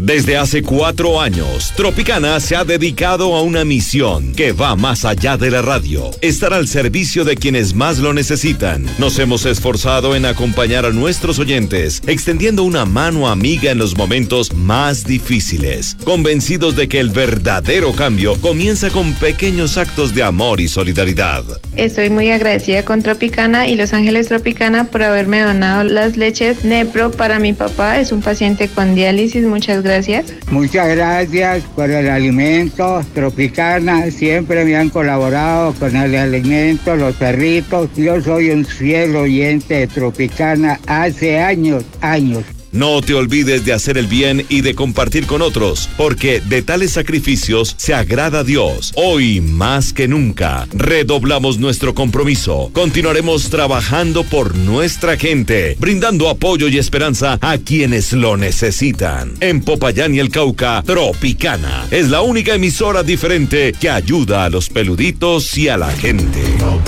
Desde hace 4 años, Tropicana se ha dedicado a una misión que va más allá de la radio, estar al servicio de quienes más lo necesitan. Nos hemos esforzado en acompañar a nuestros oyentes, extendiendo una mano amiga en los momentos más difíciles, convencidos de que el verdadero cambio comienza con pequeños actos de amor y solidaridad. Estoy muy agradecida con Tropicana y Los Ángeles Tropicana por haberme donado las leches Nepro para mi papá, es un paciente con diálisis. Muchas gracias. Muchas gracias por el alimento. Tropicana siempre me han colaborado con el alimento, los perritos. Yo soy un fiel oyente de Tropicana hace años. No te olvides de hacer el bien y de compartir con otros, porque de tales sacrificios se agrada a Dios. Hoy más que nunca, redoblamos nuestro compromiso. Continuaremos trabajando por nuestra gente, brindando apoyo y esperanza a quienes lo necesitan. En Popayán y el Cauca, Tropicana es la única emisora diferente que ayuda a los peluditos y a la gente.